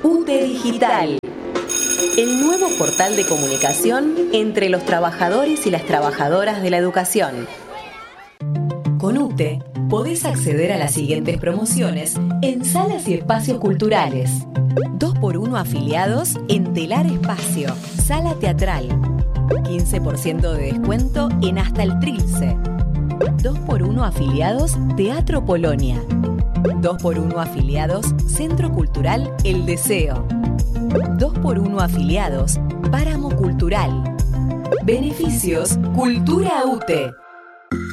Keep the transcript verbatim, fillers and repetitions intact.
UTE Digital, el nuevo portal de comunicación entre los trabajadores y las trabajadoras de la educación. Con UTE podés acceder a las siguientes promociones en salas y espacios culturales. dos por uno afiliados en Telar Espacio, Sala Teatral. quince por ciento de descuento en Hasta el Trilce. dos por uno afiliados Teatro Polonia. dos por uno afiliados Centro Cultural El Deseo. dos por uno afiliados Páramo Cultural. Beneficios Cultura UTE.